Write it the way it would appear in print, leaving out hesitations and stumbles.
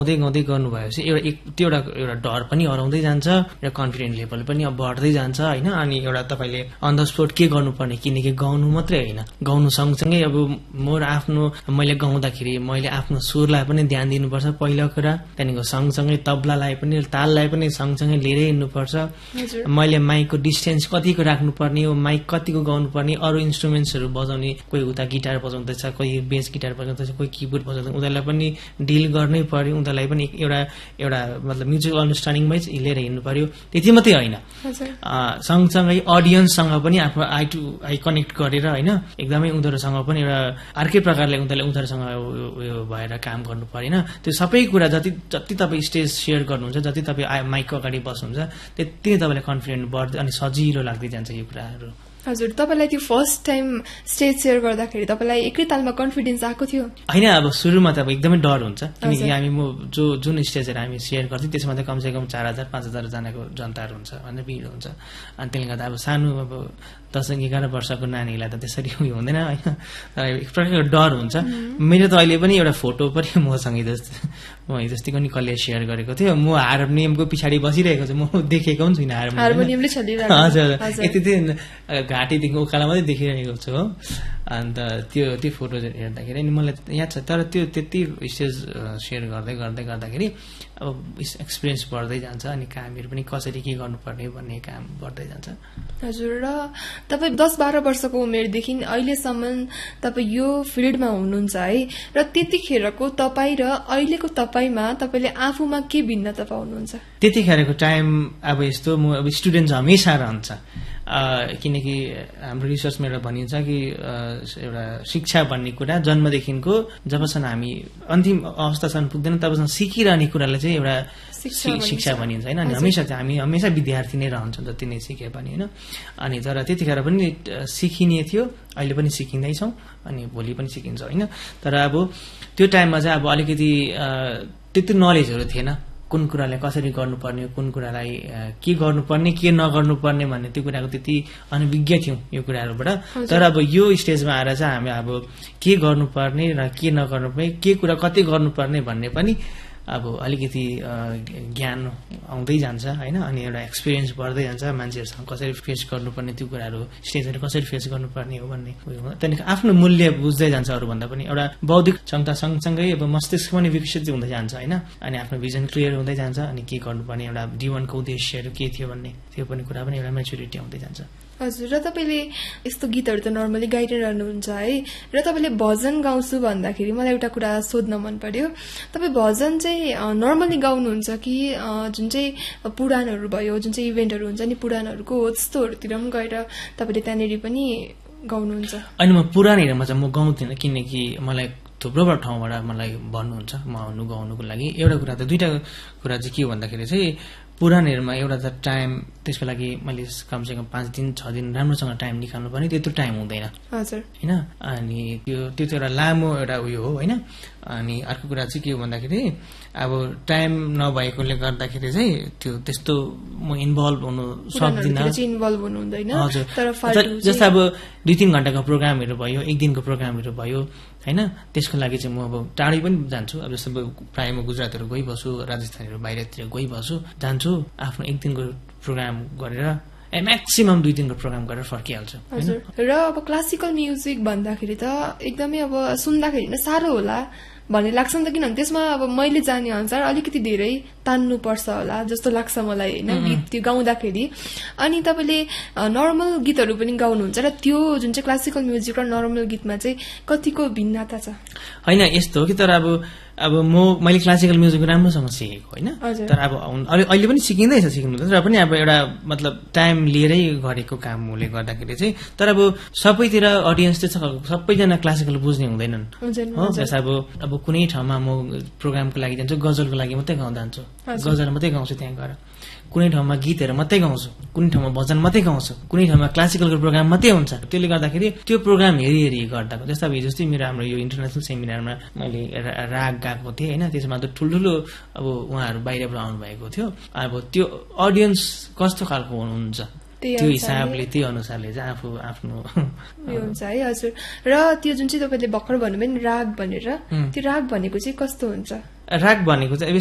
गाउँदै गर्नु भएपछि एउटा डर पनि हराउँदै जान्छ, एउटा कन्फिडेन्ट लेभल पनि अब बढ्दै जान्छ होइन। अनि एउटा तपाईँले अन द स्पोट के गर्नुपर्ने, किनकि गाउनु मात्रै होइन, गाउनु सँगसँगै अब मैले गाउँदाखेरि मैले आफ्नो सुरलाई पनि ध्यान दिनुपर्छ पहिलो कुरा। त्यहाँदेखिको सँगसँगै तबलालाई पनि ताललाई पनि सँगसँगै लिएरै हिँड्नुपर्छ। मैले माइकको डिस्टेन्स कतिको राख्नुपर्ने हो, माइक कतिको गाउनुपर्ने, अरू इन्स्ट्रुमेन्ट्सहरू बजाउने, कोही उता गिटार बजाउँदैछ, कोही बेस गिटार बजाउँदैछ, कोही किबोर्ड बजाउँदैछ, उनीहरूलाई पनि डिल गर्नै पर्यो। उनीहरूलाई पनि एउटा मतलब म्युजिकल अन्डरस्ट्यान्डिङमै लिएर हिँड्नु पर्यो। त्यति मात्रै होइन, सँगसँगै अडियन्ससँग पनि आफ्नो आई कनेक्ट गरेर होइन, एकदमै उनीहरूसँग पनि एउटा अर्कै प्रकारले उनीहरूसँग उयो भएर काम गर्नु परेन। त्यो सबै कुरा जति तपाईँ स्टेज सेयर गर्नुहुन्छ, जति तपाईँ माइकको अगाडि बस्नुहुन्छ, त्यति तपाईँलाई कन्फिडेन्ट बढ्दै अनि सजिलो लाग्दै जान्छ यो कुराहरू। हजुर, तपाईँलाई त्यो फर्स्ट टाइम स्टेज सेयर गर्दाखेरि तपाईँलाई एकैतालमा कन्फिडेन्स आएको थियो? होइन, अब सुरुमा त अब एकदमै डर हुन्छ, किनकि जुन स्टेजहरू हामी सेयर गर्थ्यौँ त्यसमा त कमसेकम 4000-5000 जनाको जनताहरू हुन्छ भने भिड हुन्छ। अनि त्यसले गर्दा अब सानो अब 10-11 वर्षको नानीलाई त त्यसरी उयो हुँदैन होइन, तर एक प्रकारको डर हुन्छ। मेरो त अहिले पनि एउटा फोटो पनि मसँग म हिजोस्तिको नि कसले सेयर गरेको थियो, म हार्मोनियमको पछाडि बसिरहेको छु, म देखेको पनि छुइनँ हार्मोनियमले चलिरहेको। हजुर, यति घाँटीदेखि उकालो मात्रै देखिरहेको छु हो। अन्त त्यो फोटो हेर्दाखेरि अनि मलाई याद छ, तर त्यो त्यति स्टेज सेयर गर्दाखेरि अब एक्सपिरियन्स बढ्दै जान्छ अनि कामहरू पनि कसरी के गर्नुपर्ने भन्ने काम बढ्दै जान्छ। हजुर, र तपाईँ 10-12 वर्षको उमेरदेखि अहिलेसम्म तपाईँ यो फिल्डमा हुनुहुन्छ है, र त्यतिखेरको तपाईँ र अहिलेको तपाईँमा तपाईँले आफूमा के भिन्नता पाउनुहुन्छ? त्यतिखेरको टाइम अब यस्तो, म अब स्टुडेन्ट हमेसा रहन्छ, किनकि हाम्रो रिसर्चमा एउटा भनिन्छ कि एउटा शिक्षा भन्ने कुरा जन्मदेखिको जबसम्म हामी अन्तिम अवस्थासम्म पुग्दैन तबसम्म सिकिरहने कुरालाई चाहिँ एउटा शिक्षा भनिन्छ होइन। अनि हामी हमेसा विद्यार्थी नै रहन्छौँ जति नै सिके पनि होइन। अनि तर त्यतिखेर पनि सिकिने थियो, अहिले पनि सिकिँदैछौँ अनि भोलि पनि सिकिन्छ होइन। तर अब त्यो टाइममा चाहिँ अब अलिकति त्यति नलेजहरू थिएन, कुन कुरालाई कसरी गर्नुपर्ने, कुन कुरालाई के गर्नुपर्ने के नगर्नुपर्ने भन्ने त्यो कुराको त्यति अनभिज्ञ थियौँ यो कुराहरूबाट। तर अब यो स्टेजमा आएर चाहिँ हामी अब के गर्नुपर्ने र के नगर्नुपर्ने, के कुरा कति गर्नुपर्ने भन्ने पनि अब अलिकति ज्ञान आउँदै जान्छ होइन। अनि एउटा एक्सपिरियन्स बढ्दै जान्छ, मान्छेहरूसँग कसरी फेस गर्नुपर्ने, त्यो कुराहरू स्टेजहरू कसरी फेस गर्नुपर्ने हो भन्ने उयो। त्यहाँदेखि आफ्नो मूल्य बुझ्दै जान्छ, अरूभन्दा पनि एउटा बौद्धिक क्षमता सँगसँगै अब मस्तिष्क पनि विकसित हुँदै जान्छ होइन। अनि आफ्नो भिजन क्लियर हुँदै जान्छ, अनि के गर्नुपर्ने, एउटा जीवनको उद्देश्यहरू के थियो भन्ने त्यो पनि कुरा पनि एउटा मेच्युरिटी आउँदै जान्छ। हजुर, र तपाईँले यस्तो गीतहरू त नर्मली गाइरहनुहुन्छ है, र तपाईँले भजन गाउँछु भन्दाखेरि मलाई एउटा कुरा सोध्न मन पर्यो, तपाईँ भजन चाहिँ नर्मली गाउनुहुन्छ कि जुन चाहिँ पुराणहरू भयो, जुन चाहिँ इभेन्टहरू हुन्छ नि पुराणहरूको हो त्यस्तोहरूतिर पनि गएर तपाईँले त्यहाँनिर पनि गाउनुहुन्छ? अनि म पुराणहरूमा चाहिँ म गाउँदिनँ, किनकि मलाई थुप्रो ठाउँबाट मलाई भन्नुहुन्छ म गाउनुको लागि। एउटा कुरा त दुईटा कुरा चाहिँ के हो भन्दाखेरि चाहिँ पुराणहरूमा एउटा त टाइम, त्यसको लागि मैले कमसेकम 5 दिन 6 दिन राम्रोसँग टाइम निकाल्नु पर्ने, त्यत्रो टाइम हुँदैन होइन। अनि त्यो एउटा लामो एउटा उयो हो होइन। अनि अर्को कुरा चाहिँ के हो भन्दाखेरि अब टाइम नभएकोले गर्दाखेरि चाहिँ त्यो त्यस्तो म इन्भल्भ हुनु सक्दिनँ। हजुर, जस्तो अब 2-3 घण्टाको प्रोग्रामहरू भयो, 1 दिनको प्रोग्रामहरू भयो होइन, त्यसको लागि चाहिँ म अब टाढै पनि जान्छु। अब जस्तो प्रायः म गुजरातहरू गइबस्छु, राजस्थानहरू बाहिरतिर गइबस्छु, जान्छु आफ्नो 1 दिनको प्रोग्राम गरेर म्याक्सिमम 2 दिनको प्रोग्राम गरेर फर्किहाल्छु। र अब क्लासिकल म्युजिक भन्दाखेरि त एकदमै अब सुन्दाखेरि साह्रो होला भन्ने लाग्छ नि त, किनभने त्यसमा अब मैले जाने अनुसार अलिकति धेरै तान्नु पर्छ होला जस्तो लाग्छ मलाई होइन, गीत त्यो गाउँदाखेरि। अनि तपाईँले नर्मल गीतहरू पनि गाउनुहुन्छ, र त्यो जुन चाहिँ क्लासिकल म्युजिक र नर्मल गीतमा चाहिँ कतिको भिन्नता छ? होइन, यस्तो हो कि तर अब मैले क्लासिकल म्युजिक राम्रोसँग सिकेको होइन, तर अब अहिले पनि सिकिँदैछ, सिक्नु तर पनि अब एउटा मतलब टाइम लिएरै गरेको कामले गर्दाखेरि चाहिँ। तर अब सबैतिर अडियन्स चाहिँ सबैजना क्लासिकल बुझ्ने हुँदैनन् हो। जस्तो अब कुनै ठाउँमा म प्रोग्रामको लागि जान्छु, गजलको लागि मात्रै जान्छु, गजल मात्रै गाउँछु त्यहाँ गएर, कुनै ठाउँमा गीतहरू मात्रै गाउँछु, कुनै ठाउँमा भजन मात्रै गाउँछु, कुनै ठाउँमा क्लासिकलको प्रोग्राम मात्रै हुन्छ। त्यसले गर्दाखेरि त्यो प्रोग्राम हेरी गर्दाको जस्तो अब हिजो मेरो हाम्रो यो इन्टरनेसनल सेमिनारमा मैले राग गाएको थिएँ होइन, त्यसमा त ठुल्ठुलो अब उहाँहरू बाहिरबाट आउनुभएको थियो। अब त्यो अडियन्स कस्तो खालको हुनुहुन्छ त्यो हिसाबले त्यही अनुसारले चाहिँ आफू आफ्नो हुन्छ है। हजुर, र त्यो जुन चाहिँ तपाईँले भर्खर भन्नुभयो नि राग भनेर, त्यो राग भनेको चाहिँ कस्तो हुन्छ? राग भनेको चाहिँ